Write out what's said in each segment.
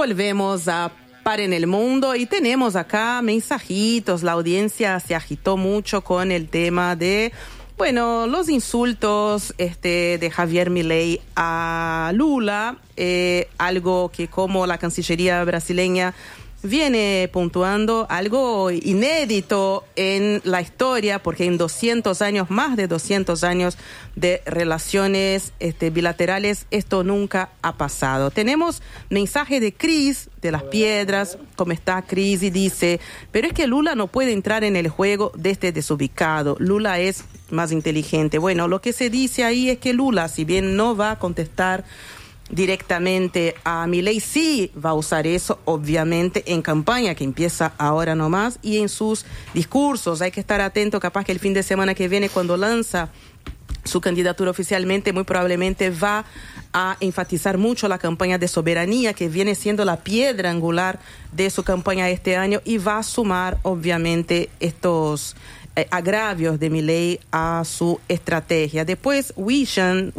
Volvemos a Par en el Mundo y tenemos acá mensajitos. La audiencia se agitó mucho con el tema de, bueno, los insultos de Javier Milei a Lula, algo que como la Cancillería brasileña viene puntuando, algo inédito en la historia, porque en 200 años, más de 200 años de relaciones bilaterales, esto nunca ha pasado. Tenemos mensaje de Cris de Las Piedras. ¿Cómo está Cris? Y dice, pero es que Lula no puede entrar en el juego de este desubicado. Lula es más inteligente. Bueno, lo que se dice ahí es que Lula, si bien no va a contestar directamente a Milei, sí va a usar eso, obviamente, en campaña que empieza ahora nomás y en sus discursos. Hay que estar atento, capaz que el fin de semana que viene, cuando lanza su candidatura oficialmente, muy probablemente va a enfatizar mucho la campaña de soberanía, que viene siendo la piedra angular de su campaña este año, y va a sumar, obviamente, estos agravios de Milei a su estrategia. Después William,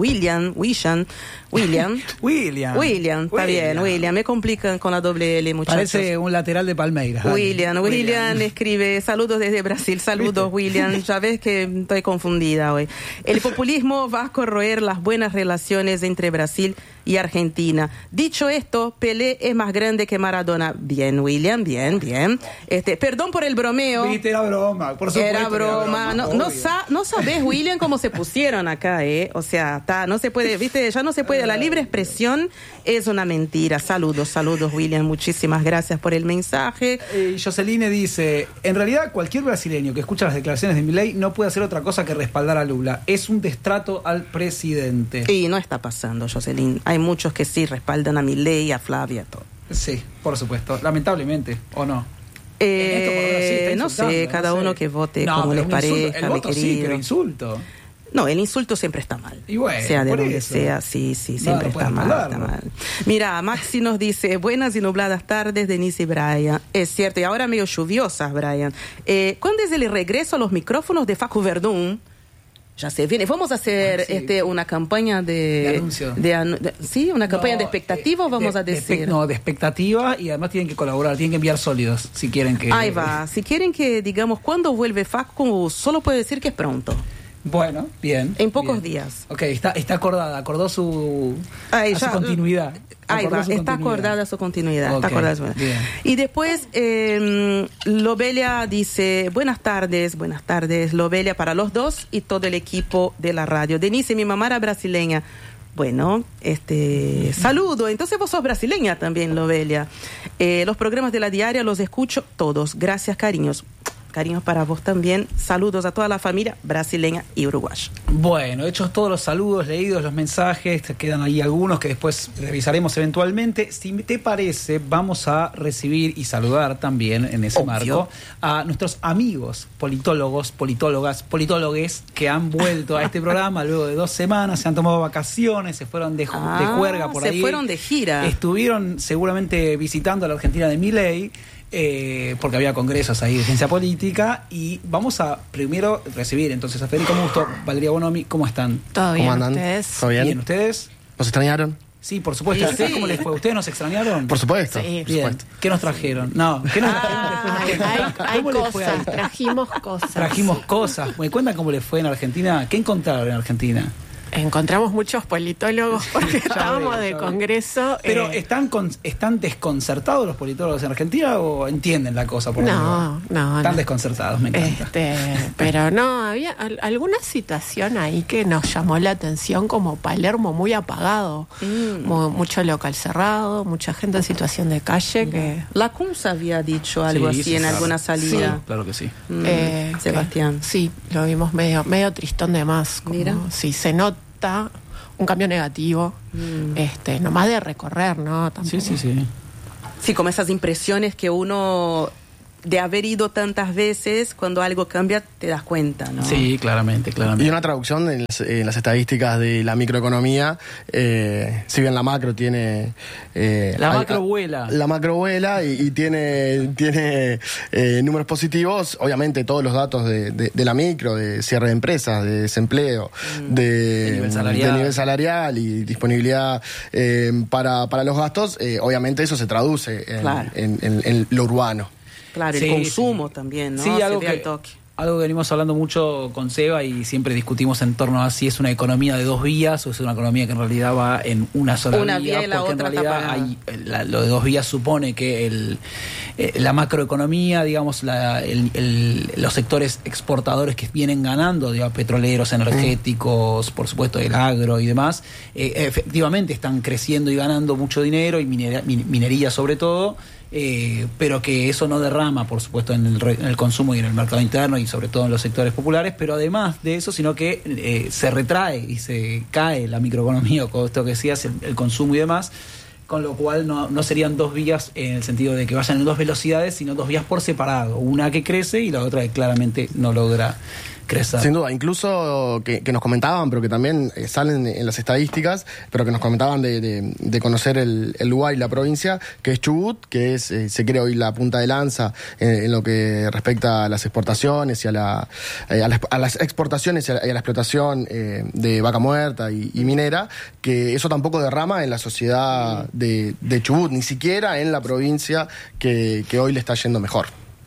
está bien, William, me complican con la doble L, muchachos. Parece un lateral de Palmeiras. William escribe, saludos desde Brasil, saludos William, ya ves que estoy confundida hoy. El populismo va a corroer las buenas relaciones entre Brasil y Argentina. Dicho esto, Pelé es más grande que Maradona. Bien, William, bien. Perdón por el bromeo. Viste, era broma, por supuesto. Era broma. No sabés, William, cómo se pusieron acá, O sea, no se puede, viste, ya no se puede. La libre expresión es una mentira. Saludos, William. Muchísimas gracias por el mensaje. Joseline dice, en realidad cualquier brasileño que escucha las declaraciones de Milei no puede hacer otra cosa que respaldar a Lula. Es un destrato al presidente. Y no está pasando, Joseline. Hay muchos que sí respaldan a Milei, a Flavia, todo. Sí, por supuesto. Lamentablemente, ¿o no? No sé, cada uno que vote como les parezca, el voto sí, pero insulto. No, el insulto siempre está mal. Y bueno, sea de donde sea, sí, siempre está mal. Mira, Maxi nos dice, buenas y nubladas tardes, Denise y Brian. Es cierto, y ahora medio lluviosas, Brian. ¿Cuándo es el regreso a los micrófonos de Facu Verdún? Ya se viene. Vamos a hacer una campaña de anuncio. Sí, una campaña de expectativa, vamos a decir. De expectativa, y además tienen que colaborar, tienen que enviar sólidos, si quieren que... Ahí va. Si quieren que digamos cuándo vuelve Facu, solo puede decir que es pronto. Bueno, bien. En pocos días. Ok, está acordada, acordó su continuidad. Ahí va, está acordada su continuidad. Okay, está acordada su... Y después, Lobelia dice, buenas tardes, Lobelia, para los dos y todo el equipo de la radio. Denise, mi mamá era brasileña. Bueno, saludo. Entonces vos sos brasileña también, Lobelia. Los programas de la diaria los escucho todos. Gracias, cariños. Cariños para vos también. Saludos a toda la familia brasileña y uruguaya. Bueno, hechos todos los saludos, leídos los mensajes, te quedan ahí algunos que después revisaremos eventualmente. Si te parece, vamos a recibir y saludar también en ese marco a nuestros amigos politólogos, politólogues que han vuelto a este programa luego de 2 semanas, se han tomado vacaciones, se fueron de juerga por ahí. Se fueron de gira. Estuvieron seguramente visitando a la Argentina de Milei. Porque había congresos ahí de ciencia política, y vamos a primero recibir entonces a Federico Musto, Valeria Bonomi. ¿Cómo están? ¿Todo bien? ¿Cómo andan? ¿Ustedes? ¿Todo bien? Bien, ¿ustedes? ¿Nos extrañaron? Sí, por supuesto. Sí. ¿Cómo les fue? ¿Ustedes nos extrañaron? Por supuesto. Sí. Por Bien. supuesto. ¿Qué nos trajeron? No, ¿qué nos trajeron? Hay ¿Cómo les fue ahí? cosas, trajimos cosas. Trajimos cosas. ¿Me cuentan cómo les fue en Argentina? ¿Qué encontraron en Argentina? Encontramos muchos politólogos porque estábamos de congreso. Pero ¿están desconcertados los politólogos en Argentina o entienden la cosa? Por No. Están desconcertados, me encanta. Pero no, había alguna situación ahí que nos llamó la atención, como Palermo muy apagado, mucho local cerrado, mucha gente en situación de calle. Que La Kunz había dicho algo así en alguna salida. Sí, claro que sí. Sebastián. Sí, lo vimos medio tristón de más. Como, Mira. sí, se nota un cambio negativo, nomás de recorrer, ¿no? Tampoco. Sí. Sí, como esas impresiones que uno de haber ido tantas veces, cuando algo cambia te das cuenta, ¿no? Sí, claramente. Y una traducción en las estadísticas de la microeconomía, si bien la macro tiene... La macro vuela y tiene números positivos, obviamente todos los datos de la micro, de cierre de empresas, de desempleo, de nivel salarial y disponibilidad para los gastos, obviamente eso se traduce en lo urbano. Claro, el consumo también, ¿no? Sí, algo que venimos hablando mucho con Seba y siempre discutimos en torno a si es una economía de 2 vías o es una economía que en realidad va en una sola vía, y la porque otra en realidad lo de 2 vías supone que la macroeconomía, digamos, los sectores exportadores que vienen ganando, digamos, petroleros, energéticos, por supuesto el agro y demás, efectivamente están creciendo y ganando mucho dinero, y minería sobre todo, pero que eso no derrama, por supuesto, en el consumo y en el mercado interno y sobre todo en los sectores populares, pero además de eso, sino que se retrae y se cae la microeconomía, con esto que decías, el consumo y demás, con lo cual no serían 2 vías en el sentido de que vayan en 2 velocidades, sino 2 vías por separado, una que crece y la otra que claramente no logra crecer. Sin duda, incluso que nos comentaban, pero que también salen en las estadísticas, pero que nos comentaban de conocer el lugar y la provincia, que es Chubut, que es se cree hoy la punta de lanza en lo que respecta a las exportaciones y a las exportaciones y a la explotación de vaca muerta y minera, que eso tampoco derrama en la sociedad de Chubut, ni siquiera en la provincia que hoy le está yendo mejor.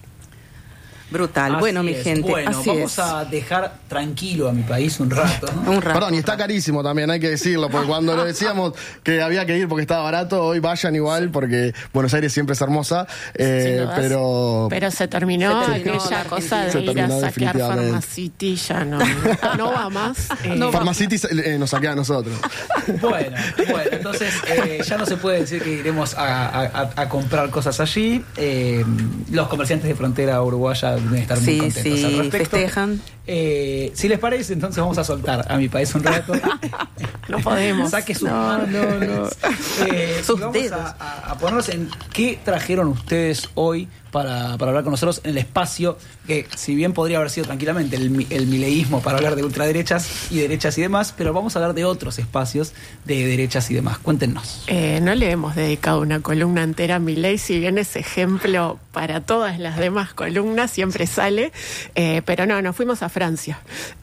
Brutal. Así bueno, es. Mi gente, bueno, así vamos a dejar tranquilo a mi país un rato, ¿no? Perdón, y está carísimo también, hay que decirlo, porque cuando lo decíamos que había que ir porque estaba barato, hoy vayan igual, porque Buenos Aires siempre es hermosa, pero se terminó aquella cosa de ir a saquear Pharmacity, ya no va más. Pharmacity nos saquea a nosotros. Bueno, entonces ya no se puede decir que iremos a comprar cosas allí. Los comerciantes de frontera uruguaya deben estar muy contentos al respecto. Festejan. Si les parece, entonces vamos a soltar a mi país un rato. No podemos. Saque sus manos. Sus vamos dedos. a ponernos en qué trajeron ustedes hoy para hablar con nosotros en el espacio, que si bien podría haber sido tranquilamente el mileísmo para hablar de ultraderechas y derechas y demás, pero vamos a hablar de otros espacios de derechas y demás. Cuéntenos. No le hemos dedicado una columna entera a Milei, si bien es ejemplo para todas las demás columnas, siempre sale, pero no, nos fuimos a Francia.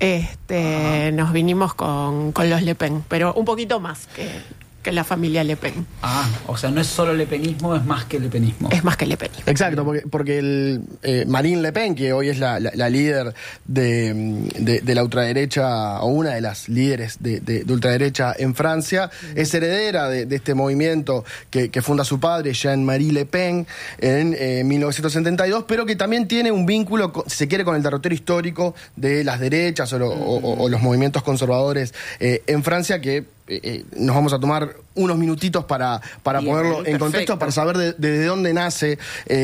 Nos vinimos con los Le Pen, pero un poquito más que la familia Le Pen. O sea, no es solo lepenismo, es más que lepenismo. Es más que lepenismo. Exacto, porque Marine Le Pen, que hoy es la líder de la ultraderecha, o una de las líderes de ultraderecha en Francia, es heredera de este movimiento que funda su padre, Jean-Marie Le Pen, en 1972, pero que también tiene un vínculo, si se quiere, con el territorio histórico de las derechas o los movimientos conservadores en Francia, que nos vamos a tomar unos minutitos para ponerlo en contexto, para saber de dónde nace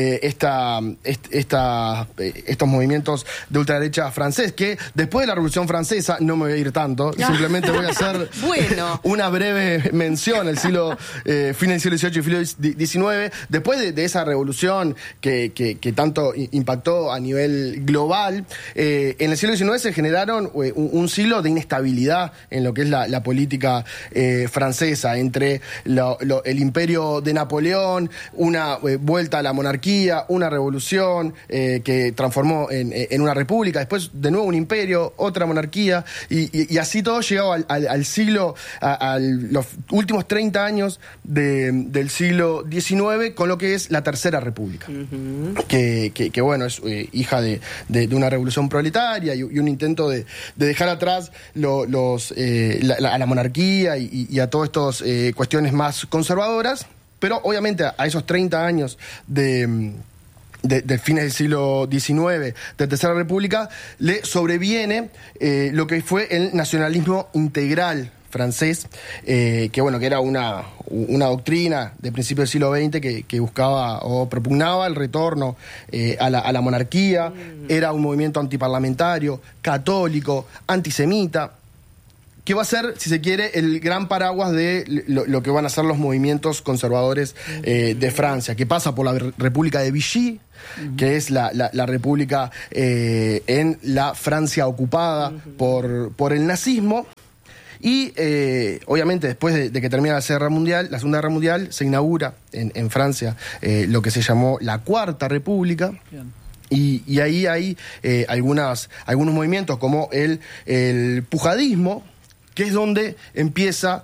estos movimientos de ultraderecha francés, que después de la Revolución Francesa, no me voy a ir tanto, simplemente voy a hacer una breve mención al fin del siglo XVIII y siglo XIX, después de esa revolución que tanto impactó a nivel global. En el siglo XIX se generaron un siglo de inestabilidad en lo que es la política francesa, entre el imperio de Napoleón, una vuelta a la monarquía, una revolución que transformó en una república, después de nuevo un imperio, otra monarquía, y así todo llegó al siglo, a los últimos 30 años del siglo XIX, con lo que es la Tercera República, que bueno, es hija de una revolución proletaria y un intento de dejar atrás a la monarquía y a todas estas cuestiones más conservadoras, pero obviamente a esos 30 años de fines del siglo XIX, de Tercera República, le sobreviene lo que fue el nacionalismo integral francés, que era una doctrina de principios del siglo XX que buscaba o propugnaba el retorno a la monarquía. Era un movimiento antiparlamentario, católico, antisemita, que va a ser, si se quiere, el gran paraguas de lo que van a ser los movimientos conservadores de Francia, que pasa por la República de Vichy, que es la república en la Francia ocupada por el nazismo. Y obviamente después de que termina la Segunda Guerra Mundial, se inaugura en Francia lo que se llamó la Cuarta República. Bien. Y ahí hay algunos movimientos como el pujadismo, que es donde empieza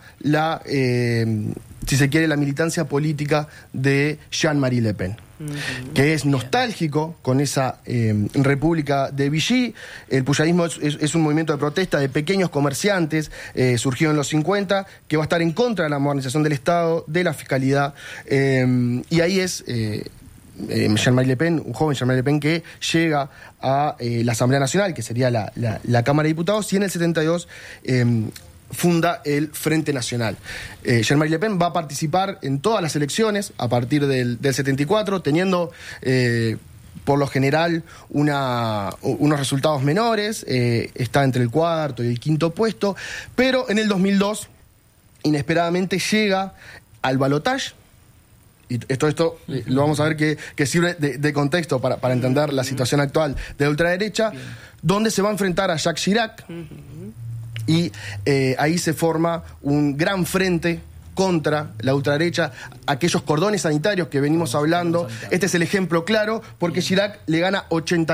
si se quiere, la militancia política de Jean-Marie Le Pen, que es nostálgico con esa República de Vichy. El pujadismo es un movimiento de protesta de pequeños comerciantes, surgido en los 50, que va a estar en contra de la modernización del Estado, de la fiscalidad, y ahí es Jean-Marie Le Pen, un joven Jean-Marie Le Pen, que llega a la Asamblea Nacional, que sería la Cámara de Diputados, y en el 72 funda el Frente Nacional. Jean-Marie Le Pen va a participar en todas las elecciones a partir del 74, teniendo por lo general unos resultados menores, está entre el cuarto y el quinto puesto, pero en el 2002 inesperadamente llega al balotaje. Y esto lo vamos a ver que sirve de contexto para entender la situación actual de la ultraderecha, donde se va a enfrentar a Jacques Chirac, y ahí se forma un gran frente contra la ultraderecha, aquellos cordones sanitarios que venimos hablando. Este es el ejemplo claro, porque Chirac le gana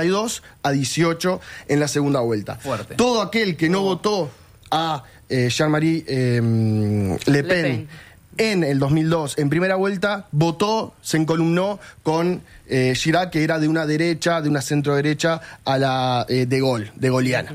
82-18 en la segunda vuelta. Fuerte. Todo aquel que no votó a Jean-Marie Le Pen en el 2002, en primera vuelta, se encolumnó con Chirac, que era de una derecha, de una centro derecha, a la de Gaulliana.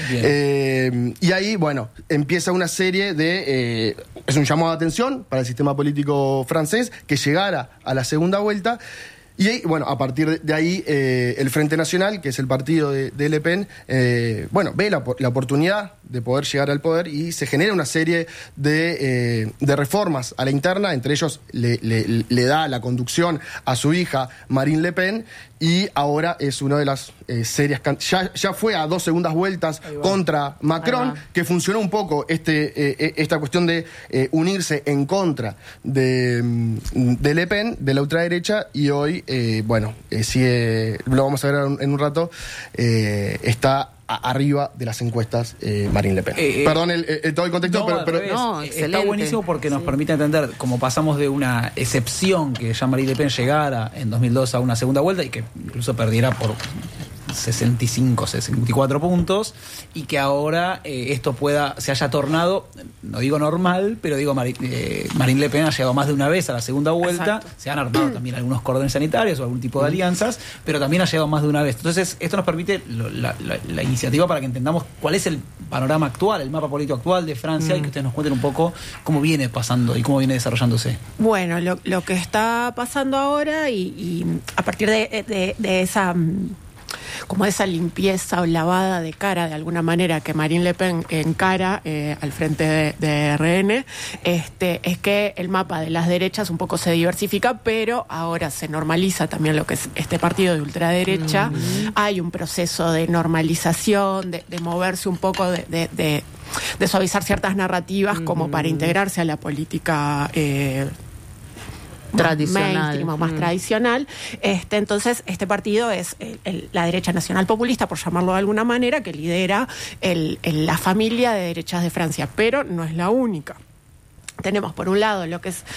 Y ahí, bueno, empieza una serie de... es un llamado de atención para el sistema político francés que llegara a la segunda vuelta. Y bueno, a partir de ahí, el Frente Nacional, que es el partido de Le Pen, ve la oportunidad de poder llegar al poder, y se genera una serie de reformas a la interna. Entre ellos le da la conducción a su hija Marine Le Pen, y ahora es una de las serias... Ya fue a 2 segundas vueltas contra Macron, que funcionó un poco esta cuestión de unirse en contra de Le Pen, de la ultraderecha, y hoy, sigue, lo vamos a ver en un rato, está arriba de las encuestas Marine Le Pen. Perdón todo el contexto, pero está buenísimo porque nos permite entender cómo pasamos de una excepción, que Jean-Marie Le Pen llegara en 2002 a una segunda vuelta y que incluso perdiera por 65, 64 puntos, y que ahora esto se haya tornado, no digo normal, pero digo Marine Le Pen ha llegado más de una vez a la segunda vuelta. Exacto. Se han armado también algunos cordones sanitarios o algún tipo de alianzas, pero también ha llegado más de una vez. Entonces esto nos permite la iniciativa para que entendamos cuál es el panorama actual, el mapa político actual de Francia, y que ustedes nos cuenten un poco cómo viene pasando y cómo viene desarrollándose. Bueno, lo que está pasando ahora, y a partir de esa... como esa limpieza o lavada de cara, de alguna manera, que Marine Le Pen encara al frente de RN, es que el mapa de las derechas un poco se diversifica, pero ahora se normaliza también lo que es este partido de ultraderecha. Hay un proceso de normalización, de moverse un poco, de suavizar ciertas narrativas como para integrarse a la política tradicional, más tradicional. Entonces, este partido es la derecha nacional populista, por llamarlo de alguna manera, que lidera la familia de derechas de Francia, pero no es la única. Tenemos, por un lado, lo que es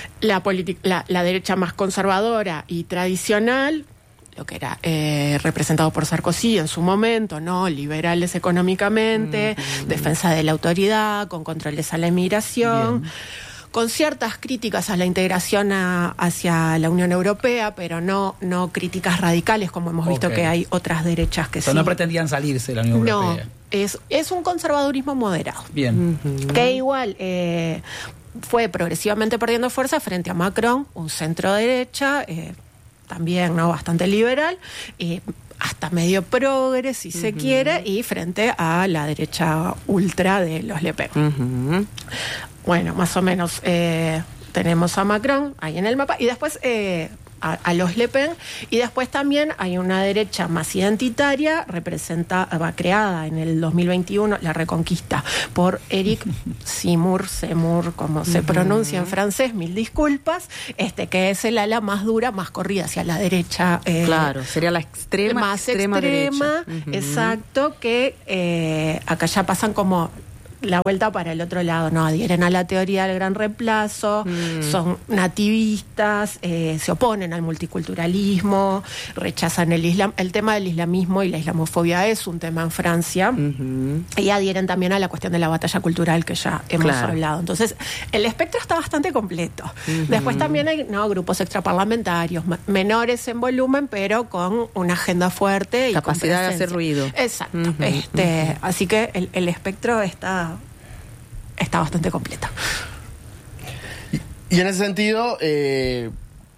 la derecha más conservadora y tradicional, lo que era representado por Sarkozy en su momento, ¿no? Liberales económicamente, defensa de la autoridad, con controles a la inmigración. Bien. Con ciertas críticas a la integración hacia la Unión Europea, pero no críticas radicales, como hemos visto que hay otras derechas que sí. No pretendían salirse de la Unión Europea. No, es un conservadurismo moderado. Bien. Que igual fue progresivamente perdiendo fuerza frente a Macron, un centro derecha, también bastante liberal, hasta medio progre, si se quiere, y frente a la derecha ultra de los Le Pen. Bueno, más o menos tenemos a Macron ahí en el mapa, y después a los Le Pen, y después también hay una derecha más identitaria, creada en el 2021, la Reconquista, por Eric Zemmour, como se pronuncia en francés, mil disculpas, que es el ala más dura, más corrida hacia la derecha. Claro, sería la extrema derecha. Exacto, que acá ya pasan como la vuelta para el otro lado, no adhieren a la teoría del gran reemplazo, son nativistas, se oponen al multiculturalismo, rechazan el Islam. El tema del islamismo y la islamofobia es un tema en Francia, y adhieren también a la cuestión de la batalla cultural que ya hemos hablado. Entonces, el espectro está bastante completo. Después también hay grupos extraparlamentarios, menores en volumen, pero con una agenda fuerte y capacidad de hacer ruido. Exacto. Así que el espectro está bastante completa. Y en ese sentido, en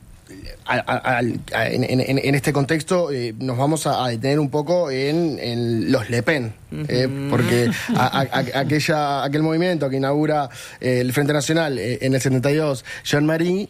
este contexto, nos vamos a detener un poco en los Le Pen, porque aquel movimiento que inaugura el Frente Nacional en el 72, Jean-Marie,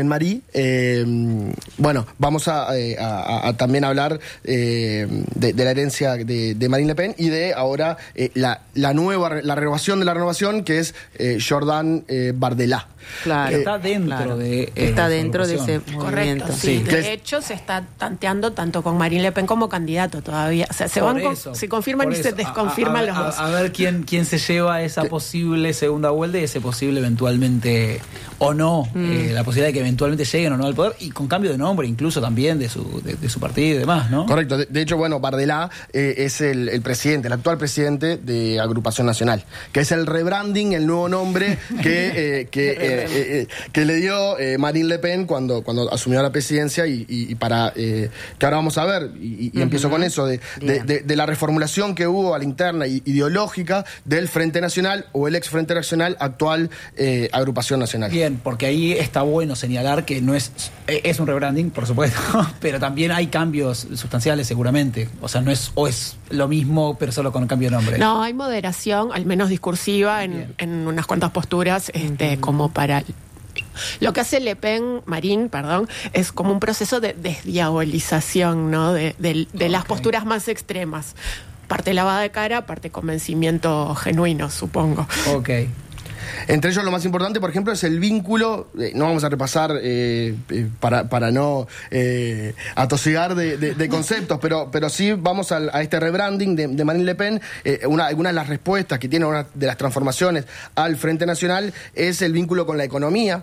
bueno, vamos a también hablar de la herencia de Marine Le Pen y de ahora la renovación de la renovación, que es Jordan Bardella. Claro, está dentro de ese movimiento. Correcto, sí. De hecho, se está tanteando tanto con Marine Le Pen como candidato todavía. O sea, se confirman y se desconfirman los dos. A ver quién se lleva esa posible segunda vuelta y ese posible eventualmente o no, la posibilidad de que eventualmente lleguen o no al poder, y con cambio de nombre incluso también de su partido y demás, ¿no? Correcto. De hecho, bueno, Bardella es el actual presidente de Agrupación Nacional, que es el rebranding, el nuevo nombre que le dio Marine Le Pen cuando asumió la presidencia, y para que ahora vamos a ver, y empiezo con eso, de la reformulación que hubo a la interna ideológica del Frente Nacional, o el ex Frente Nacional, actual Agrupación Nacional. Bien, porque ahí está bueno señalar que no es un rebranding, por supuesto, pero también hay cambios sustanciales seguramente. O sea, no es lo mismo, pero solo con el cambio de nombre. No, hay moderación, al menos discursiva, en unas cuantas posturas, como para... Lo que hace Marine, es como un proceso de desdiabolización, ¿no? de las posturas más extremas. Parte lavada de cara, parte convencimiento genuino, supongo. Ok. Entre ellos, lo más importante, por ejemplo, es el vínculo. No vamos a repasar para no atosigar de conceptos, pero sí vamos a este rebranding de Marine Le Pen. Alguna de las respuestas que tiene, una de las transformaciones al Frente Nacional, es el vínculo con la economía.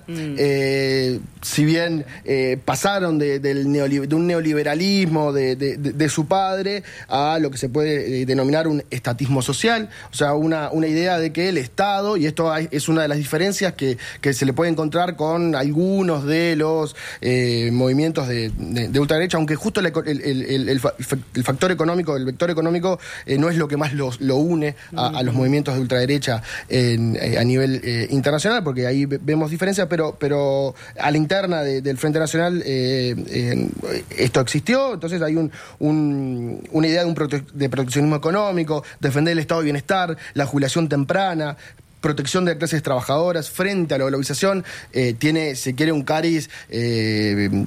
Si bien pasaron de un neoliberalismo de su padre a lo que se puede denominar un estatismo social, o sea, una idea de que el Estado, y esto es una de las diferencias que se le puede encontrar con algunos de los movimientos de ultraderecha, aunque justo el factor económico, el vector económico, no es lo que más lo une a los movimientos de ultraderecha a nivel internacional, porque ahí vemos diferencias, pero a la interna del Frente Nacional esto existió. Entonces hay una idea de proteccionismo económico, defender el estado de bienestar, la jubilación temprana, protección de las clases trabajadoras frente a la globalización. Tiene, si quiere, un cariz de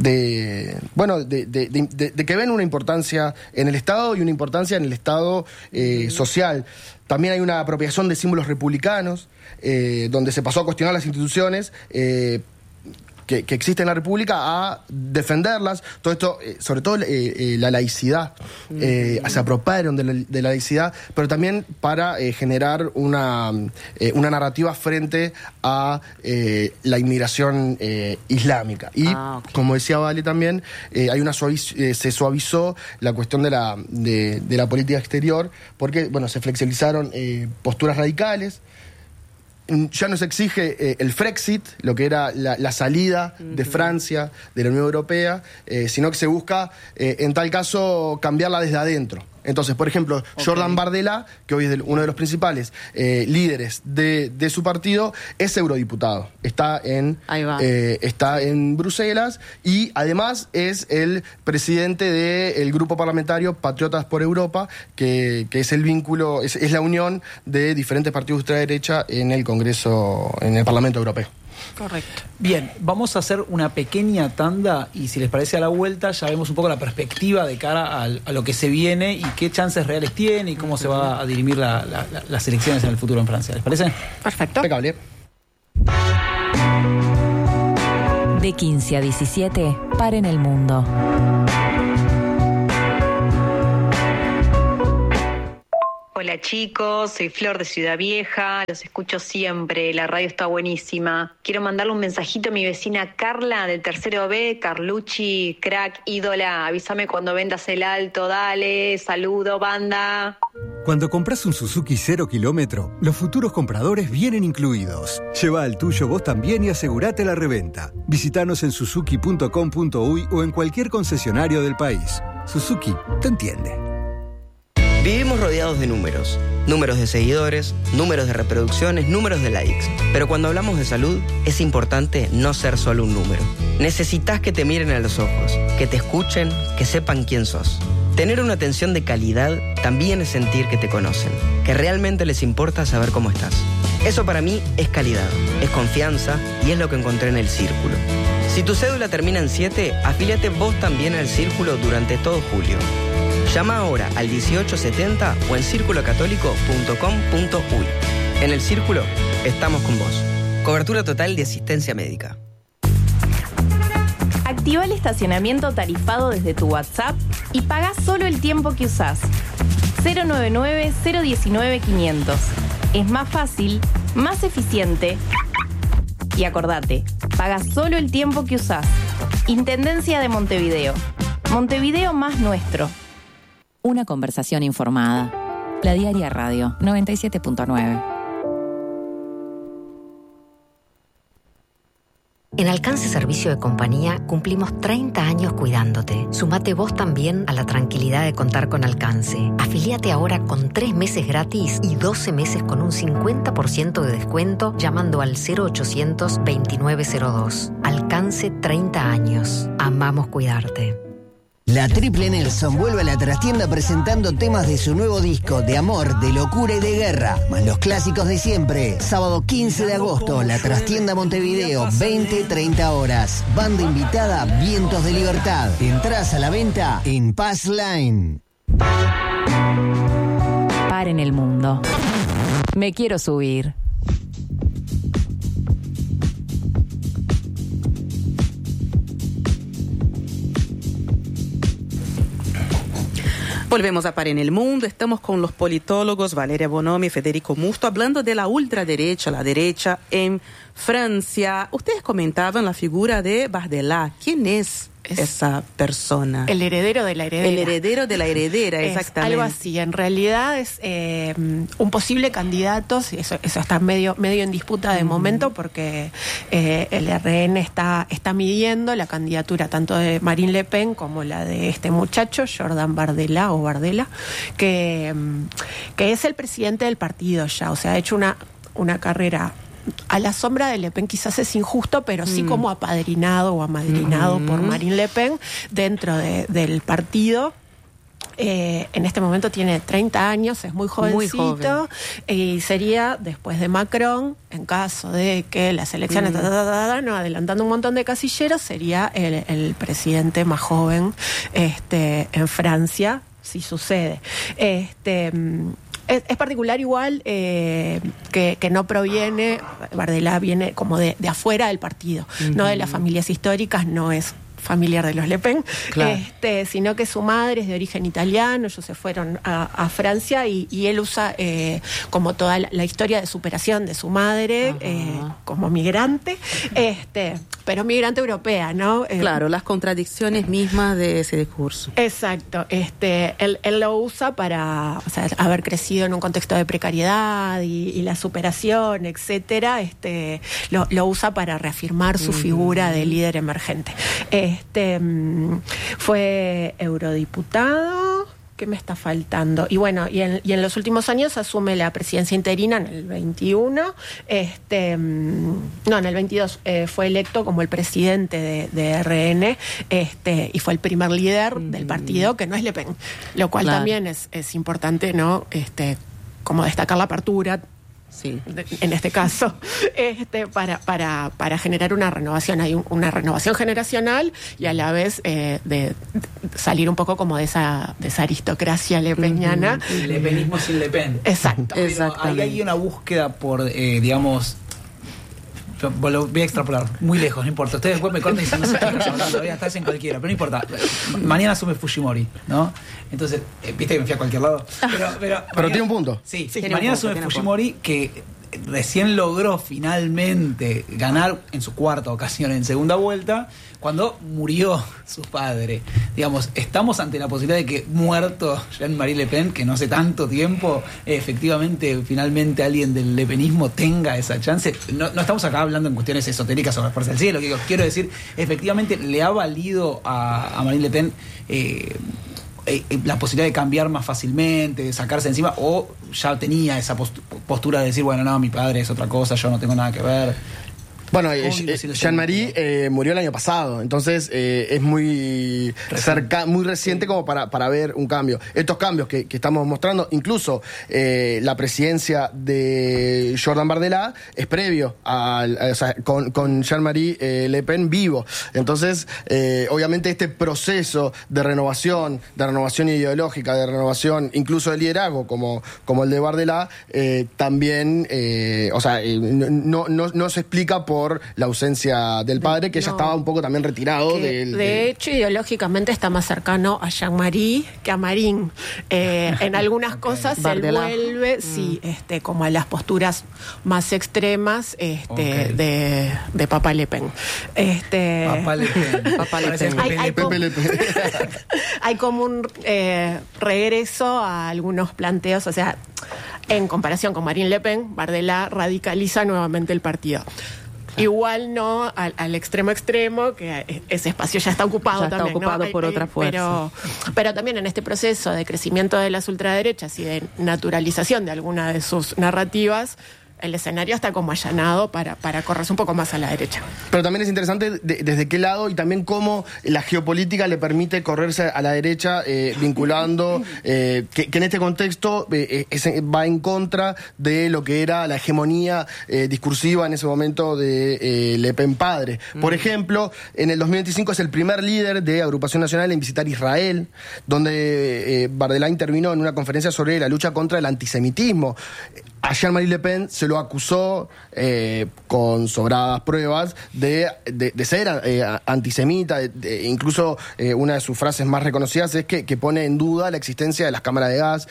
que ven una importancia en el Estado y una importancia en el Estado social. También hay una apropiación de símbolos republicanos, donde se pasó a cuestionar las instituciones que existen en la República, a defenderlas. Todo esto, sobre todo la laicidad, se apropiaron de la laicidad, pero también para generar una narrativa frente a la inmigración islámica. Y, como decía Vale también, se suavizó la cuestión de la política exterior, porque se flexibilizaron posturas radicales. Ya no se exige el Frexit, lo que era la salida de Francia de la Unión Europea, sino que se busca, en tal caso, cambiarla desde adentro. Entonces, por ejemplo, Jordan Bardella, que hoy es uno de los principales líderes de su partido, es eurodiputado. Está en Bruselas, y además es el presidente del grupo parlamentario Patriotas por Europa, que es el vínculo, es la unión de diferentes partidos de ultraderecha en el Congreso, en el Parlamento Europeo. Correcto. Bien, vamos a hacer una pequeña tanda y si les parece a la vuelta ya vemos un poco la perspectiva de cara a lo que se viene y qué chances reales tiene y cómo se va a dirimir las elecciones en el futuro en Francia. ¿Les parece? Perfecto. Impecable. De 15 a 17, Paren el Mundo. Hola chicos, soy Flor de Ciudad Vieja, los escucho siempre, la radio está buenísima. Quiero mandarle un mensajito a mi vecina Carla del tercero B, Carlucci, crack, ídola, avísame cuando vendas el alto, dale, saludo, banda. Cuando compras un Suzuki 0 kilómetro, los futuros compradores vienen incluidos. Lleva el tuyo vos también y asegurate la reventa. Visítanos en suzuki.com.uy o en cualquier concesionario del país. Suzuki te entiende. Vivimos rodeados de números. Números de seguidores, números de reproducciones, números de likes. Pero cuando hablamos de salud, es importante no ser solo un número. Necesitas que te miren a los ojos, que te escuchen, que sepan quién sos. Tener una atención de calidad también es sentir que te conocen, que realmente les importa saber cómo estás. Eso para mí es calidad, es confianza y es lo que encontré en El Círculo. Si tu cédula termina en 7, afíliate vos también al Círculo durante todo julio. Llama ahora al 1870 o en circulocatólico.com.uy. En El Círculo estamos con vos. Cobertura total de asistencia médica. Activa el estacionamiento tarifado desde tu WhatsApp y paga solo el tiempo que usás. 099-019-500. Es más fácil, más eficiente. Y acordate, paga solo el tiempo que usás. Intendencia de Montevideo. Montevideo más nuestro. Una conversación informada. La Diaria Radio 97.9. En Alcance Servicio de Compañía cumplimos 30 años cuidándote. Sumate vos también a la tranquilidad de contar con Alcance. Afiliate ahora con 3 meses gratis y 12 meses con un 50% de descuento llamando al 0800 2902. Alcance 30 años. Amamos cuidarte. La Triple Nelson vuelve a la trastienda presentando temas de su nuevo disco de amor, de locura y de guerra, más los clásicos de siempre. Sábado 15 de agosto, la trastienda Montevideo, 20-30 horas. Banda invitada, Vientos de Libertad. Entrás a la venta en Pass Line. Paren el Mundo. Me quiero subir. Volvemos a Paren el Mundo. Estamos con los politólogos Valeria Bonomi y Federico Musto hablando de la ultraderecha, la derecha en Francia. Ustedes comentaban la figura de Bardella. ¿Quién es esa persona? El heredero de la heredera. El heredero de la heredera, exactamente. Algo así. En realidad es un posible candidato, eso está medio en disputa de momento, porque el RN está midiendo la candidatura tanto de Marine Le Pen como la de este muchacho, Jordan Bardella, que es el presidente del partido ya. O sea, ha hecho una carrera a la sombra de Le Pen. Quizás es injusto, pero sí como apadrinado o amadrinado por Marine Le Pen dentro del partido. En este momento tiene 30 años, es muy jovencito, y sería, después de Macron, en caso de que las elecciones, adelantando un montón de casilleros, sería el presidente más joven en Francia, si sucede. Es particular igual que no proviene, Bardella viene como de afuera del partido, no de las familias históricas, no es familiar de los Le Pen, claro. Sino que su madre es de origen italiano, ellos se fueron a Francia y él usa como toda la historia de superación de su madre como migrante, pero migrante europea, ¿no? Claro, las contradicciones mismas de ese discurso. Exacto, él lo usa para, o sea, haber crecido en un contexto de precariedad y la superación, etcétera, lo usa para reafirmar su figura de líder emergente. Fue eurodiputado. ¿Qué me está faltando? Y bueno, y en los últimos años asume la presidencia interina en el 21. En el 22 fue electo como el presidente de RN, y fue el primer líder del partido, que no es Le Pen, lo cual también es importante, ¿no? Como destacar la apertura Sí. En este caso, para generar una renovación. Hay una renovación generacional y a la vez de salir un poco como de esa aristocracia lepeniana. El lepenismo sin Le Pen. Exacto. Ahí hay una búsqueda por, digamos... Yo lo voy a extrapolar muy lejos, no importa. Ustedes después me cortan y dicen, no sé qué estás hablando, voy a estar en cualquiera, pero no importa. Mañana asume Fujimori, ¿no? Entonces, viste que me fui a cualquier lado. Pero tiene un punto. Sí, mañana asume Fujimori, que recién logró finalmente ganar en su cuarta ocasión en segunda vuelta, cuando murió su padre. Digamos, estamos ante la posibilidad de que, muerto Jean-Marie Le Pen, que no hace tanto tiempo, efectivamente, finalmente alguien del lepenismo tenga esa chance. No estamos acá hablando en cuestiones esotéricas sobre la fuerza del cielo. Que quiero decir, efectivamente, le ha valido a Marine Le Pen la posibilidad de cambiar más fácilmente, de sacarse encima, o ya tenía esa postura de decir, bueno, no, mi padre es otra cosa, yo no tengo nada que ver. Bueno, Jean-Marie murió el año pasado, entonces es muy reciente como para ver un cambio. Estos cambios que estamos mostrando, incluso la presidencia de Jordan Bardella es previo con Jean-Marie Le Pen vivo. Entonces, obviamente este proceso de renovación ideológica, de renovación incluso de liderazgo como el de Bardella, también, no se explica por la ausencia del padre, que ya estaba un poco también retirado. De hecho, ideológicamente está más cercano a Jean-Marie que a Marine. En algunas cosas se vuelve, como a las posturas más extremas de Papa Le Pen. Papa Le Pen. Papa Le Pen. Hay como un regreso a algunos planteos, o sea, en comparación con Marine Le Pen, Bardella radicaliza nuevamente el partido. Igual no al extremo, que ese espacio ya está ocupado ya también. Está ocupado por otra fuerza. Pero también en este proceso de crecimiento de las ultraderechas y de naturalización de alguna de sus narrativas, el escenario está como allanado para correrse un poco más a la derecha. Pero también es interesante desde qué lado y también cómo la geopolítica le permite correrse a la derecha, vinculando que en este contexto va en contra de lo que era la hegemonía discursiva en ese momento de Le Pen padre. Por ejemplo, en el 2025 es el primer líder de Agrupación Nacional en visitar Israel, donde Bardella intervino en una conferencia sobre la lucha contra el antisemitismo. A Jean-Marie Le Pen se lo acusó con sobradas pruebas de ser antisemita. Incluso una de sus frases más reconocidas es que pone en duda la existencia de las cámaras de gas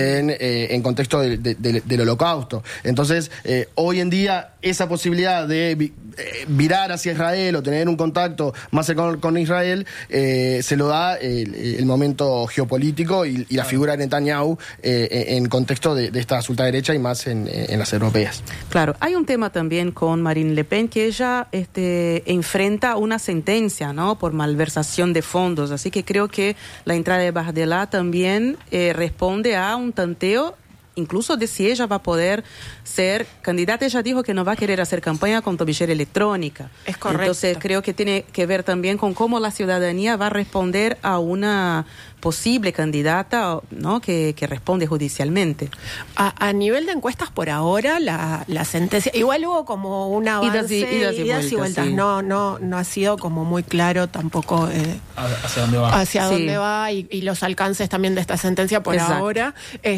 en contexto del Holocausto. Entonces, hoy en día esa posibilidad de virar hacia Israel o tener un contacto más cercano con Israel se lo da el momento geopolítico y la figura de Netanyahu en contexto de estas ultraderechas y más en las europeas. Claro, hay un tema también con Marine Le Pen, que ella enfrenta una sentencia, ¿no?, por malversación de fondos, así que creo que la entrada de Bardella también responde a un tanteo incluso de si ella va a poder ser candidata. Ella dijo que no va a querer hacer campaña con tobillera electrónica. Es correcto. Entonces creo que tiene que ver también con cómo la ciudadanía va a responder a una posible candidata, ¿no?, que responde judicialmente. A nivel de encuestas, por ahora, la sentencia... Igual hubo como un avance, idas y vueltas. Sí. No ha sido como muy claro tampoco hacia dónde va. Hacia dónde va y los alcances también de esta sentencia por ahora.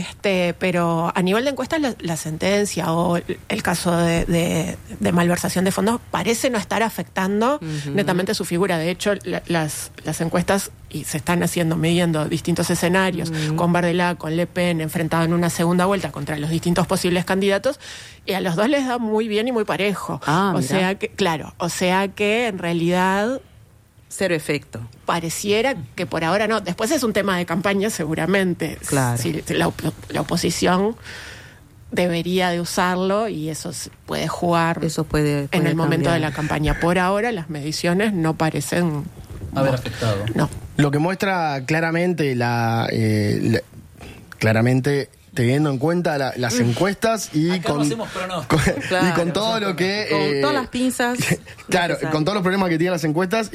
Pero a nivel de encuestas, la sentencia o el caso de malversación de fondos parece no estar afectando netamente su figura. De hecho, las encuestas, y se están midiendo distintos escenarios, con Bardella, con Le Pen, enfrentado en una segunda vuelta contra los distintos posibles candidatos, y a los dos les da muy bien y muy parejo. O sea que en realidad cero efecto. Pareciera que por ahora no. Después es un tema de campaña seguramente. Claro. Si la oposición debería de usarlo y eso puede jugar en el momento de la campaña. Por ahora las mediciones no parecen haber afectado. No. Lo que muestra claramente teniendo en cuenta las encuestas y con todo lo que... Con todas las pinzas. Claro, con todos los problemas que tienen las encuestas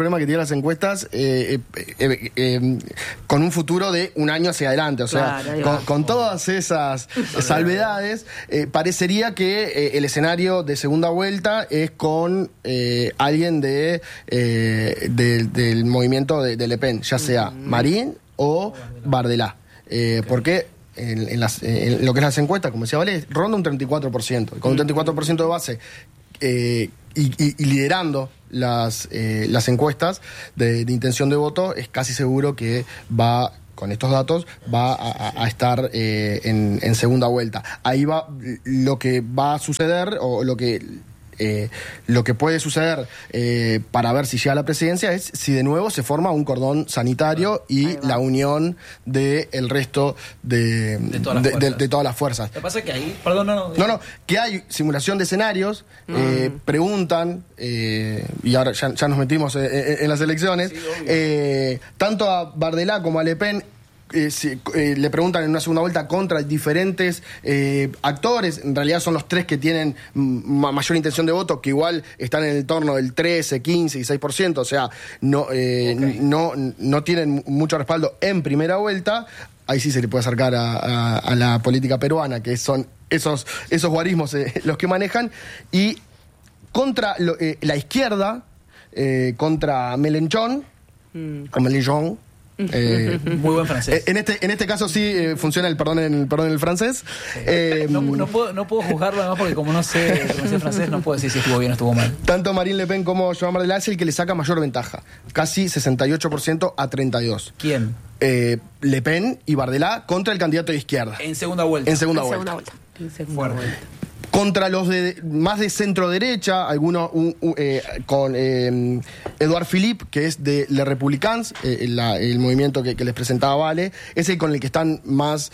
con un futuro de un año hacia adelante. O sea, con todas esas salvedades, parecería que el escenario de segunda vuelta es con alguien del movimiento de Le Pen, ya sea Marín o Bardella. Porque en lo que es las encuestas, como decía Vale, ronda un 34%. Con un 34% de base y liderando las encuestas de intención de voto, es casi seguro que con estos datos va a estar en segunda vuelta. Ahí va lo que va a suceder, o lo que puede suceder para ver si llega a la presidencia, es si de nuevo se forma un cordón sanitario y la unión del resto de todas las fuerzas. Lo que pasa es que ahí... Perdón, No, que hay simulación de escenarios, preguntan, y ahora ya nos metimos en las elecciones, tanto a Bardella como a Le Pen, le preguntan en una segunda vuelta contra diferentes actores. En realidad son los tres que tienen mayor intención de voto, que igual están en el torno del 13, 15 y 6%, o sea, no tienen mucho respaldo en primera vuelta. Ahí sí se le puede acercar a la política peruana, que son esos guarismos los que manejan. Y contra la izquierda, contra Mélenchon, o Mélenchon, muy buen francés. En este caso sí funciona el perdón en el francés. No puedo juzgarlo además porque como no sé francés no puedo decir si estuvo bien o estuvo mal. Tanto Marine Le Pen como Joan Bardella es el que le saca mayor ventaja, casi 68% a 32%. ¿Quién? Le Pen y Bardella contra el candidato de izquierda. En segunda vuelta. Fuerte. Contra los más de centro derecha, algunos con Edouard Philippe, que es de Les Républicains, el movimiento que les presentaba Vale, es el con el que están más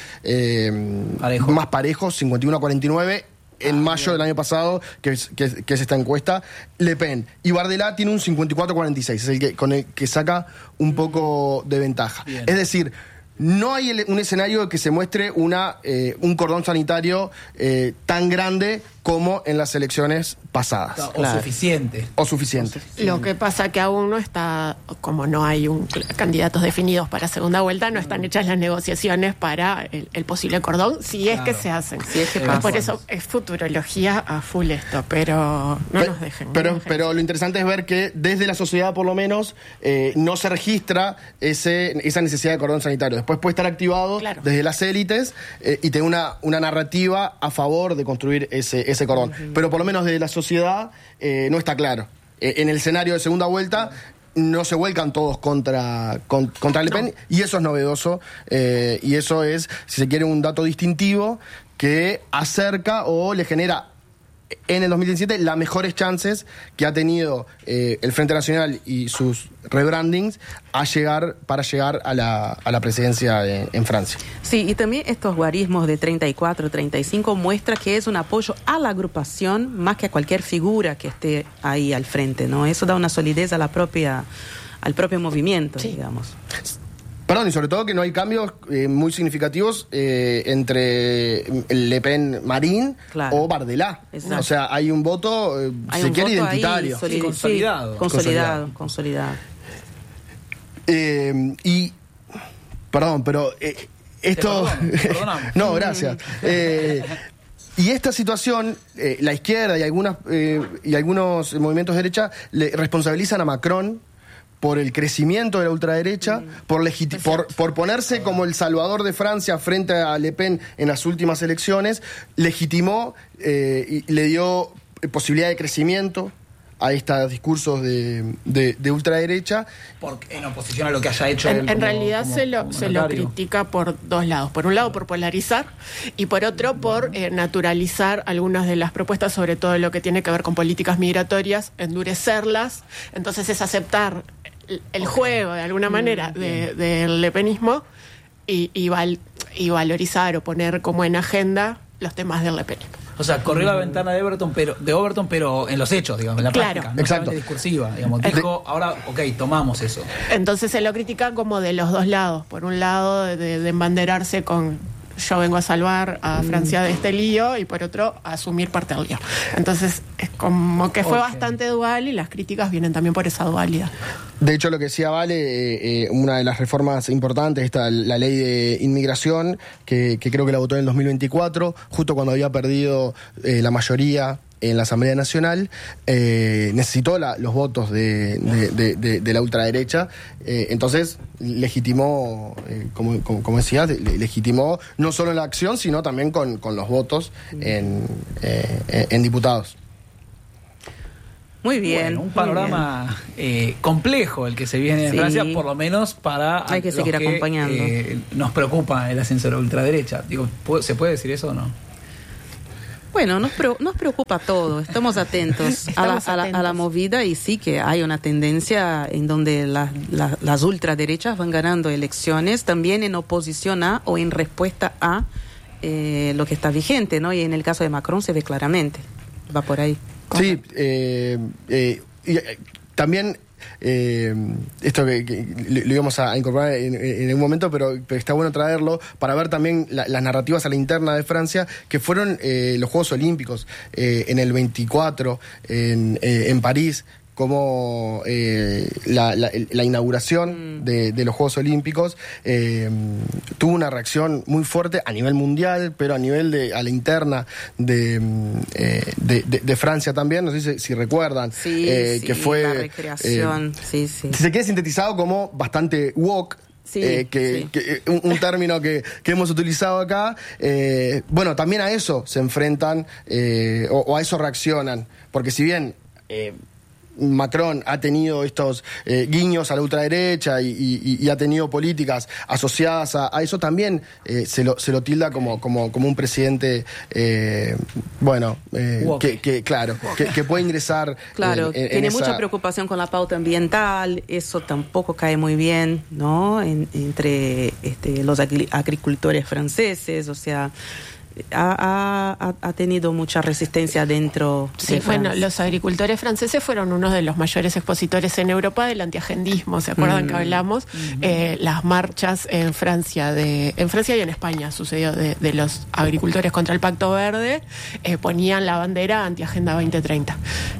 parejos, 51-49. En mayo del año pasado, que es esta encuesta, Le Pen y Bardella tiene un 54-46, es el con el que saca un poco de ventaja. Bien. Es decir, no hay un escenario que se muestre un cordón sanitario tan grande como en las elecciones pasadas. O suficiente. Lo que pasa que aún no está, como no hay candidatos definidos para segunda vuelta, no están hechas las negociaciones para el posible cordón, si es que se hacen. Si es que por eso es futurología a full esto, pero nos dejen. Pero lo interesante es ver que desde la sociedad, por lo menos, no se registra esa necesidad de cordón sanitario. Después puede estar activado desde las élites y tener una narrativa a favor de construir ese cordón. Pero por lo menos desde la sociedad no está claro. En el escenario de segunda vuelta no se vuelcan todos contra Le Pen, y eso es novedoso, y eso es, si se quiere, un dato distintivo que acerca o le genera en el 2017 las mejores chances que ha tenido el Frente Nacional y sus rebrandings para llegar a la presidencia en Francia. Sí, y también estos guarismos de 34, 35 muestra que es un apoyo a la agrupación más que a cualquier figura que esté ahí al frente, ¿no? Eso da una solidez al propio movimiento, digamos. Perdón, y sobre todo que no hay cambios muy significados entre Le Pen Marín o Bardella. Exacto. O sea, hay un voto, se quiere, identitario. Ahí, consolidado. Y, perdón, pero esto... No, gracias. Y esta situación, la izquierda y algunos movimientos de derecha le responsabilizan a Macron por el crecimiento de la ultraderecha, por ponerse como el salvador de Francia frente a Le Pen en las últimas elecciones, legitimó y le dio posibilidad de crecimiento a estos discursos de ultraderecha. En oposición a lo que haya hecho él. En realidad se lo critica por dos lados. Por un lado, por polarizar, y por otro, por naturalizar algunas de las propuestas, sobre todo lo que tiene que ver con políticas migratorias, endurecerlas. Entonces es aceptar el juego, de alguna manera, del lepenismo y valorizar o poner como en agenda los temas del lepenismo. O sea, corrió la ventana de Overton, pero en los hechos, digamos, en la práctica, no solamente discursiva, digamos. Dijo, ahora, tomamos eso. Entonces se lo critica como de los dos lados. Por un lado, de embanderarse con yo vengo a salvar a Francia de este lío, y por otro, a asumir parte del lío. Entonces, es como que fue bastante dual, y las críticas vienen también por esa dualidad. De hecho, lo que decía Vale, una de las reformas importantes, está la ley de inmigración, que creo que la votó en el 2024, justo cuando había perdido la mayoría en la Asamblea Nacional, necesitó los votos de la ultraderecha, entonces legitimó, como decías, legitimó no solo en la acción, sino también con los votos en diputados. Muy bien. Bueno, un panorama complejo el que se viene en Francia, por lo menos para hay que seguir acompañando. Nos preocupa el ascenso de la ultraderecha. Digo, ¿se puede decir eso o no? Bueno, nos preocupa todo. Estamos atentos a la movida, y sí que hay una tendencia en donde las ultraderechas van ganando elecciones, también en oposición a o en respuesta a lo que está vigente, ¿no? Y en el caso de Macron se ve claramente. Va por ahí. Sí, y también esto que lo íbamos a incorporar en un momento, pero está bueno traerlo para ver también las narrativas a la interna de Francia, que fueron los Juegos Olímpicos en el 24 en París, como la inauguración de los Juegos Olímpicos tuvo una reacción muy fuerte a nivel mundial, pero a nivel a la interna de Francia también. No sé si recuerdan, que fue la recreación. Se queda sintetizado como bastante woke. Un término que hemos utilizado acá. Bueno, también a eso se enfrentan, o a eso reaccionan, porque si bien Macron ha tenido estos guiños a la ultraderecha y ha tenido políticas asociadas a eso, también se lo tilda como un presidente que puede ingresar. Claro, tiene mucha preocupación con la pauta ambiental, eso tampoco cae muy bien, ¿no? Entre los agricultores franceses, o sea, ha tenido mucha resistencia dentro de Francia. Bueno, los agricultores franceses fueron uno de los mayores expositores en Europa del antiagendismo. ¿Se acuerdan que hablamos? Las marchas en Francia y en España sucedió de los agricultores contra el Pacto Verde, ponían la bandera antiagenda 2030.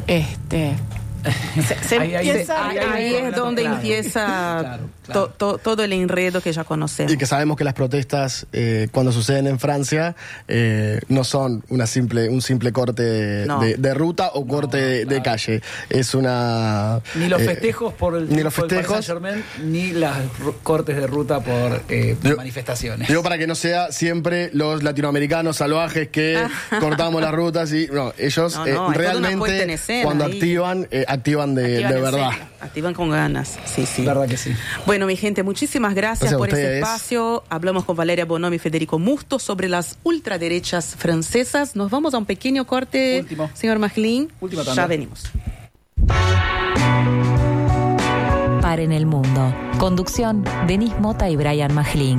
Ahí es donde empieza todo el enredo que ya conocemos. Y que sabemos que las protestas, cuando suceden en Francia, no son un simple corte de ruta o corte de calle. Es una... Ni los festejos por el Paris Saint-Germain, ni los cortes de ruta por manifestaciones. Digo, para que no sea siempre los latinoamericanos salvajes que cortamos las rutas. Ellos realmente, cuando activan de verdad. Activan con ganas. Sí. Verdad que sí. Bueno, mi gente, muchísimas gracias por ese espacio. Hablamos con Valeria Bonomi y Federico Musto sobre las ultraderechas francesas. Nos vamos a un pequeño corte, señor Majlín. Última tanda. Ya venimos. Paren el mundo. Conducción, Denis Mota y Brian Majlín.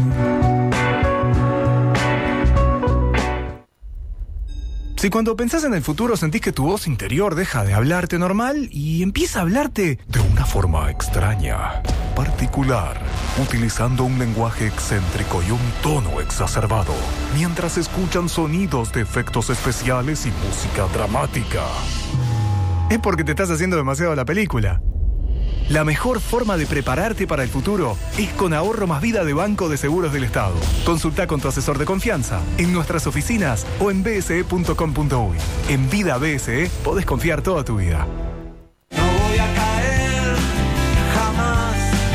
Si cuando pensás en el futuro sentís que tu voz interior deja de hablarte normal y empieza a hablarte de una forma extraña, particular, utilizando un lenguaje excéntrico y un tono exacerbado, mientras escuchan sonidos de efectos especiales y música dramática, es porque te estás haciendo demasiado la película. La mejor forma de prepararte para el futuro es con Ahorro Más Vida de Banco de Seguros del Estado. Consulta con tu asesor de confianza en nuestras oficinas o en bse.com.uy. En Vida BSE podés confiar toda tu vida. No voy a caer jamás,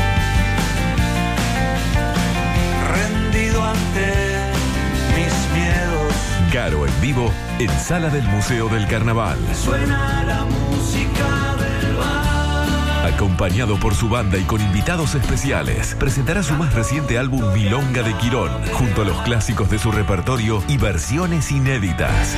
rendido ante mis miedos. Caro en vivo en Sala del Museo del Carnaval. Suena la música del bar. Acompañado por su banda y con invitados especiales, presentará su más reciente álbum Milonga de Quirón, junto a los clásicos de su repertorio y versiones inéditas.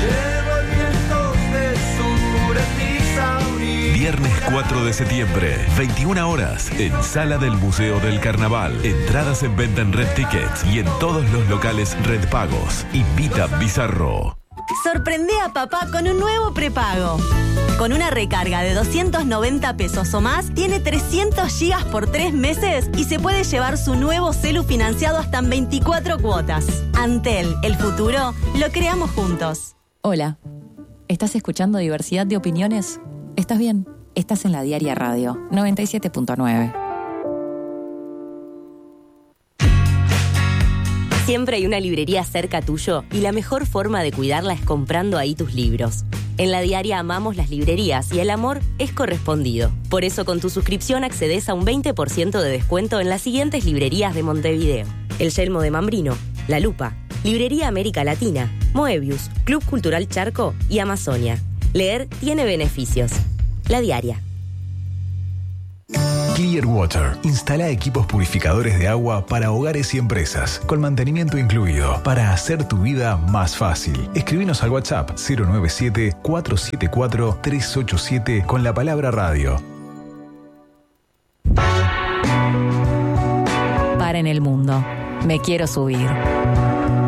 Viernes 4 de septiembre, 21 horas, en Sala del Museo del Carnaval. Entradas en venta en Red Tickets y en todos los locales Red Pagos. Invita Bizarro. Sorprende a papá con un nuevo prepago. Con una recarga de 290 pesos o más, tiene 300 gigas por 3 meses y se puede llevar su nuevo celu financiado hasta en 24 cuotas. Antel, el futuro, lo creamos juntos. Hola, ¿estás escuchando Diversidad de Opiniones? ¿Estás bien? Estás en la Diaria Radio 97.9. Siempre hay una librería cerca tuyo y la mejor forma de cuidarla es comprando ahí tus libros. En La Diaria amamos las librerías y el amor es correspondido. Por eso con tu suscripción accedes a un 20% de descuento en las siguientes librerías de Montevideo: El Yelmo de Mambrino, La Lupa, Librería América Latina, Moebius, Club Cultural Charco y Amazonia. Leer tiene beneficios. La Diaria. Clearwater instala equipos purificadores de agua para hogares y empresas, con mantenimiento incluido, para hacer tu vida más fácil. Escribinos al WhatsApp 097-474-387 con la palabra radio. Para en el mundo. Me quiero subir.